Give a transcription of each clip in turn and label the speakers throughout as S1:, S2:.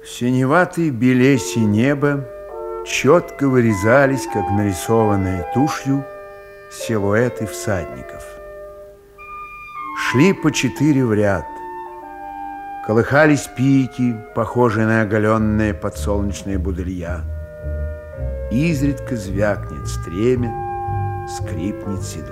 S1: В синеватой белесе неба четко вырезались, как нарисованные тушью, силуэты всадников. Шли по 4 в ряд. Колыхались пики, похожие на оголенные подсолнечные будылья. Изредка звякнет стремя, скрипнет седло.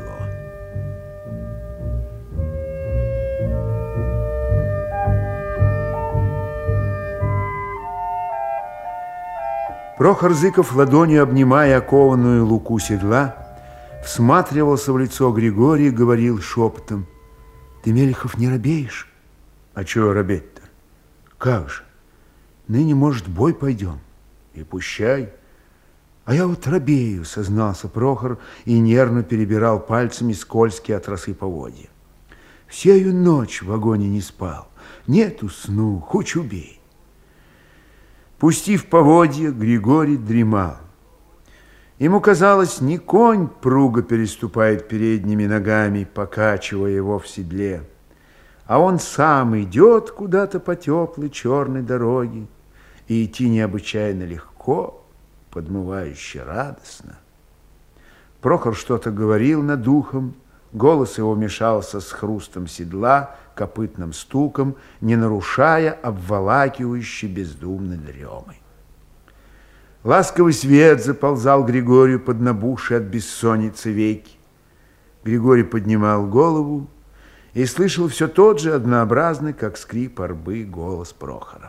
S1: Прохор Зыков, ладонью обнимая окованную луку седла, всматривался в лицо Григория и говорил шепотом: «Ты, Мелехов, не робеешь?» «А чего робеть-то? Как же? Ныне, может, бой пойдем? И пущай. А я вот робею», — сознался Прохор и нервно перебирал пальцами скользкие от росы поводья. «Всею ночь в вагоне не спал. Нету сну, хоть убей». Пустив поводья, Григорий дремал. Ему казалось, не конь пруго переступает передними ногами, покачивая его в седле, а он сам идет куда-то по теплой черной дороге, и идти необычайно легко, подмывающе радостно. Прохор что-то говорил над ухом, голос его мешался с хрустом седла, копытным стуком, не нарушая обволакивающей бездумной дремы. Ласковый свет заползал Григорию под набухшие от бессонницы веки. Григорий поднимал голову и слышал все тот же однообразный, как скрип арбы, голос Прохора.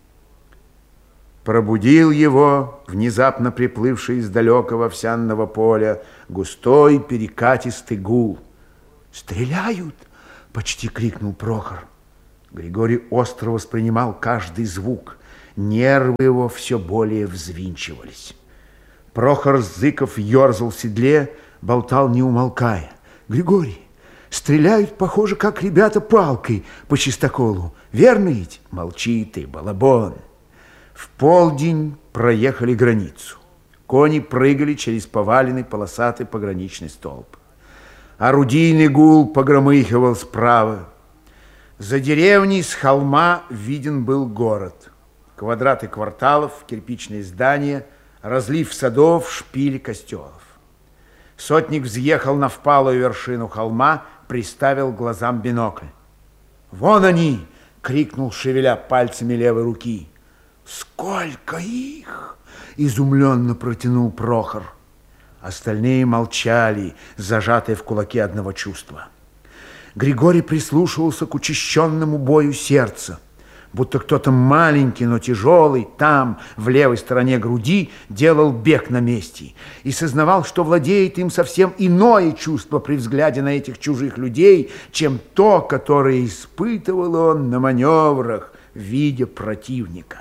S1: Пробудил его внезапно приплывший из далекого овсяного поля густой перекатистый гул. «Стреляют!» — почти крикнул Прохор. Григорий остро воспринимал каждый звук. Нервы его все более взвинчивались. Прохор Зыков ерзал в седле, болтал не умолкая. «Григорий, стреляют, похоже, как ребята палкой по чистоколу. Верно ведь?» «Молчи ты, балабон!» В полдень проехали границу. Кони прыгали через поваленный полосатый пограничный столб. Орудийный гул погромыхивал справа. За деревней с холма виден был город. Квадраты кварталов, кирпичные здания, разлив садов, шпили костелов. Сотник взъехал на впалую вершину холма, приставил глазам бинокль. «Вон они!» — крикнул, шевеля пальцами левой руки. «Сколько их!» — изумленно протянул Прохор. Остальные молчали, зажатые в кулаке одного чувства. Григорий прислушивался к учащенному бою сердца, будто кто-то маленький, но тяжелый там, в левой стороне груди, делал бег на месте и сознавал, что владеет им совсем иное чувство при взгляде на этих чужих людей, чем то, которое испытывал он на маневрах, видя противника.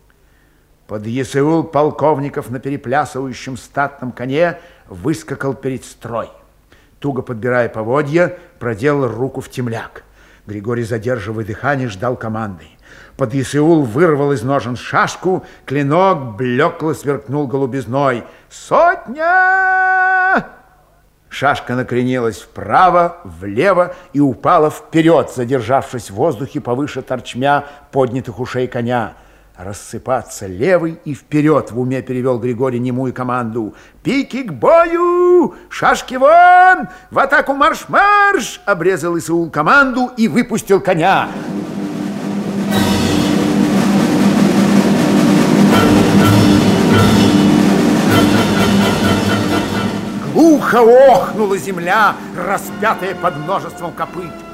S1: Подъясаул полковников на переплясывающем статном коне выскакал перед строй. Туго подбирая поводья, проделал руку в темляк. Григорий, задерживая дыхание, ждал команды. Подъясаул вырвал из ножен шашку, клинок блекло сверкнул голубизной. «Сотня!» Шашка накренилась вправо, влево и упала вперед, задержавшись в воздухе повыше торчмя поднятых ушей коня. «Рассыпаться левый и вперед!» — в уме перевел Григорий немую команду. «Пики к бою! Шашки вон! В атаку марш-марш!» — обрезал Исаул команду и выпустил коня. Глухо охнула земля, распятая под множеством копыт.